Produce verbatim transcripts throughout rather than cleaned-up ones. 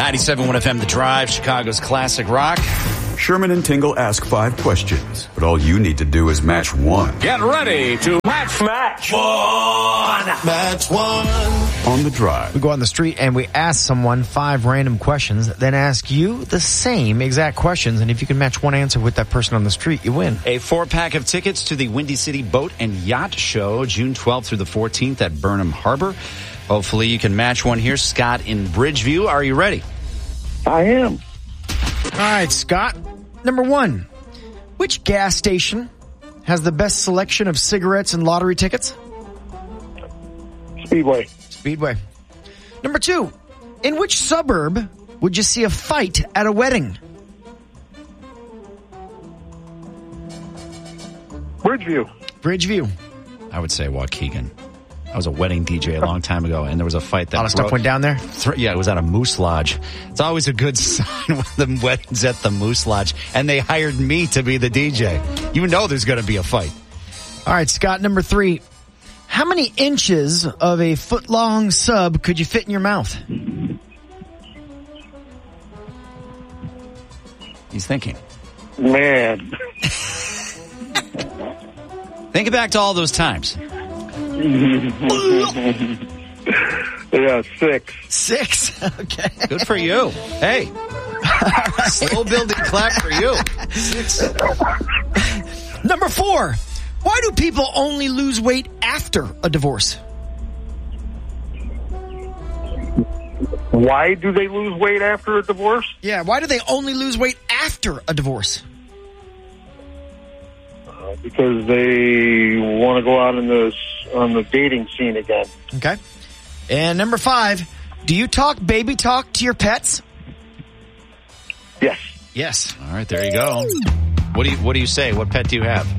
ninety-seven point one F M, The Drive, Chicago's classic rock. Sherman and Tingle ask five questions, but all you need to do is match one. Get ready to match, match one. Match one. On The Drive. We go on the street and we ask someone five random questions, then ask you the same exact questions. And if you can match one answer with that person on the street, you win. A four-pack of tickets to the Windy City Boat and Yacht Show, June twelfth through the fourteenth at Burnham Harbor. Hopefully you can match one here. Scott in Bridgeview, are you ready? I am. All right, Scott. Number one, which gas station has the best selection of cigarettes and lottery tickets? Speedway. Speedway. Number two, in which suburb would you see a fight at a wedding? Bridgeview. Bridgeview. I would say Waukegan. I was a wedding D J a long time ago, and there was a fight that... A lot of stuff broke- went down there? Th- yeah, it was at a Moose Lodge. It's always a good sign when the wedding's at the Moose Lodge, and they hired me to be the D J. You know there's going to be a fight. All right, Scott, number three. How many inches of a foot-long sub could you fit in your mouth? He's thinking. Man. Think back to all those times. Yeah, six. Six? Okay. Good for you. Hey. Slow building clap for you. Six. Number four. Why do people only lose weight after a divorce? Why do they lose weight after a divorce? Yeah, why do they only lose weight after a divorce? Uh, because they want to go out in the on the dating scene again. Okay. And number five, do you talk baby talk to your pets? Yes. Yes. All right, there you go. What do you What do you say? What pet do you have?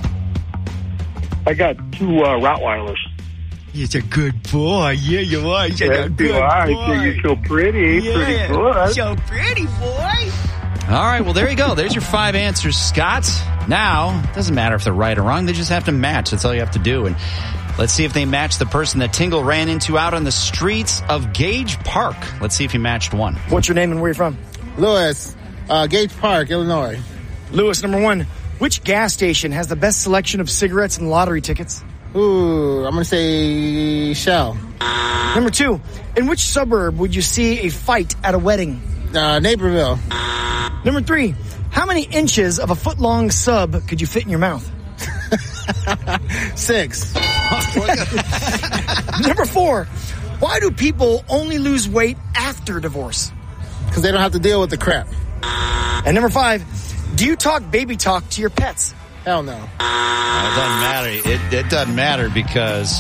I got two uh, Rottweilers. He's a good boy. Yeah, you are. He's a Yes, good you boy. are. You're so pretty. Pretty good. So pretty, boy. All right, well, there you go. There's your five answers, Scott. Now, it doesn't matter if they're right or wrong. They just have to match. That's all you have to do. And let's see if they match the person that Tingle ran into out on the streets of Gage Park. Let's see if he matched one. What's your name and where you're from? Lewis, uh, Gage Park, Illinois. Lewis, number one. Which gas station has the best selection of cigarettes and lottery tickets? Ooh, I'm going to say Shell. Number two. In which suburb would you see a fight at a wedding? Uh, Naperville. Number three. How many inches of a foot-long sub could you fit in your mouth? Six. Number four. Why do people only lose weight after divorce? Because they don't have to deal with the crap. And number five. Do you talk baby talk to your pets? Hell no. Well, it doesn't matter. It, it doesn't matter because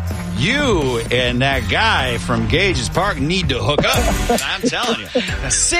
you and that guy from Gage's Park need to hook up. I'm telling you. Six